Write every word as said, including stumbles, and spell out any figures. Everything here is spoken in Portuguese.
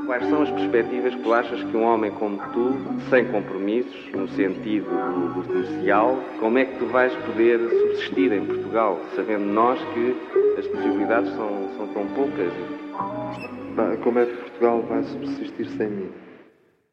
Quais são as perspectivas que tu achas que um homem como tu, sem compromissos, no sentido do, do comercial, como é que tu vais poder subsistir em Portugal, sabendo nós que as possibilidades são, são tão poucas? Como é que Portugal vai subsistir sem mim?